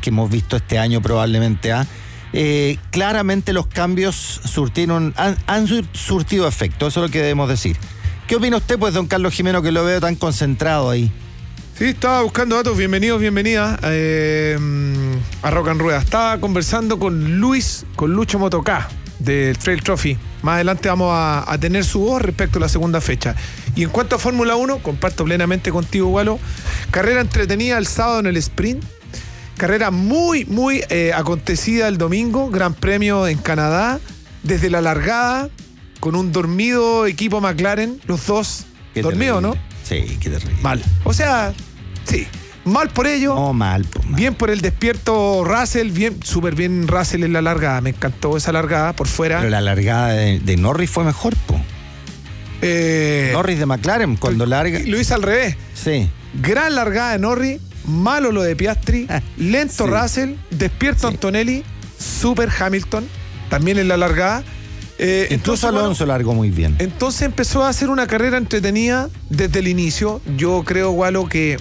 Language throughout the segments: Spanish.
que hemos visto este año probablemente. Claramente los cambios han surtido efecto, eso es lo que debemos decir. ¿Qué opina usted, pues, don Carlos Jimeno, que lo veo tan concentrado ahí? Sí, estaba buscando datos. Bienvenida a Rock and Rueda. Estaba conversando con Lucho Motocá del Trail Trophy. Más adelante vamos a tener su voz respecto a la segunda fecha. Y en cuanto a Fórmula 1, comparto plenamente contigo, Gualo. Carrera entretenida el sábado en el sprint. Carrera muy acontecida el domingo. Gran premio en Canadá. Desde la largada, con un dormido equipo McLaren, los dos. Qué dormido, terrible. ¿no? Sí, qué terrible. Mal. O sea, sí. Mal por ello. No, mal, pues, mal. Bien por el despierto Russell. Súper bien Russell en la largada. Me encantó esa largada por fuera. Pero la largada de Norris fue mejor, po. Norris de McLaren, cuando larga. Lo hice al revés. Sí. Gran largada de Norris. Malo lo de Piastri. Lento Sí. Russell. Despierto Antonelli. Super Hamilton. También en la largada. Incluso Alonso largó muy bien. Entonces empezó a hacer una carrera entretenida desde el inicio. Yo creo, Gualo, que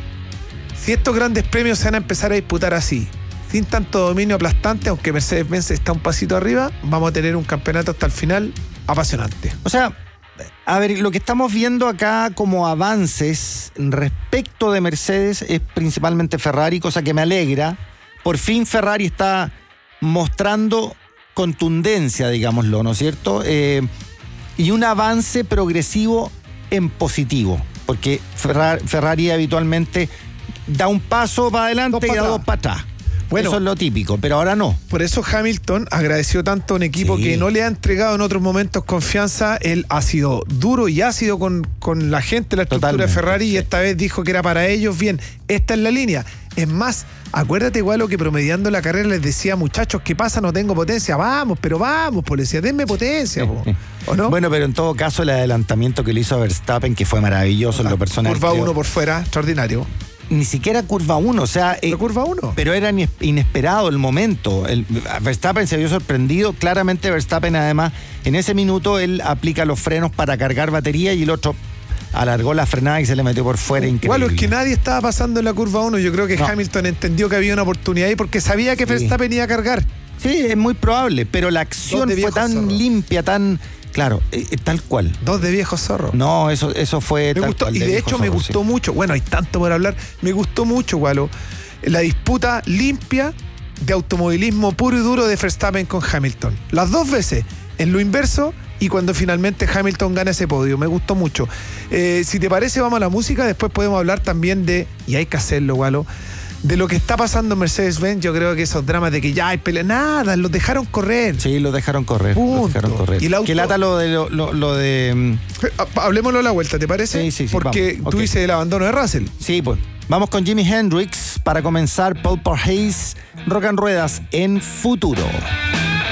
si estos grandes premios se van a empezar a disputar así, sin tanto dominio aplastante, aunque Mercedes-Benz está un pasito arriba, vamos a tener un campeonato hasta el final apasionante. O sea, a ver, lo que estamos viendo acá como avances respecto de Mercedes es principalmente Ferrari, cosa que me alegra. Por fin Ferrari está mostrando contundencia, digámoslo, ¿no es cierto? Y un avance progresivo en positivo, porque Ferrari habitualmente da un paso para adelante y da dos para atrás. Bueno, eso es lo típico, pero ahora no. Por eso Hamilton agradeció tanto a un equipo que no le ha entregado en otros momentos confianza. Él ha sido duro y ácido con la gente, la estructura de Ferrari, y esta vez dijo que era para ellos. Bien, esta es la línea. Es más, acuérdate, igual, lo que promediando la carrera les decía: muchachos, ¿qué pasa? No tengo potencia. Vamos, pues le decía, denme potencia, ¿o no? Bueno, pero en todo caso el adelantamiento que le hizo a Verstappen, que fue maravilloso en lo personal. Curva 1 por fuera, extraordinario. Ni siquiera curva 1, o sea... curva 1. Pero era inesperado el momento. Verstappen se vio sorprendido. Claramente Verstappen, además, en ese minuto él aplica los frenos para cargar batería y el otro alargó la frenada y se le metió por fuera. Increíble. Igual es que nadie estaba pasando en la curva 1. Yo creo que Hamilton entendió que había una oportunidad ahí porque sabía que Verstappen iba a cargar. Sí, es muy probable, pero la acción fue tan limpia, tan... Claro, tal cual. Dos de viejos zorros. No, eso fue me tal gustó, cual. Y de hecho me gustó mucho. Bueno, hay tanto por hablar. Me gustó mucho, Gualo, la disputa limpia de automovilismo puro y duro de Verstappen con Hamilton. Las dos veces, en lo inverso, y cuando finalmente Hamilton gana ese podio. Me gustó mucho. Si te parece, vamos a la música. Después podemos hablar también de, y hay que hacerlo, Gualo, de lo que está pasando en Mercedes-Benz. Yo creo que esos dramas de que ya hay pelea, nada, los dejaron correr. Sí, los dejaron correr. Punto. Los dejaron correr. Y el auto... Que lata lo de... Hablemoslo a la vuelta, ¿te parece? Sí. Porque vamos. Tú dices el abandono de Russell. Sí, pues. Vamos con Jimi Hendrix para comenzar Paul Hayes, Rock and Ruedas en Futuro.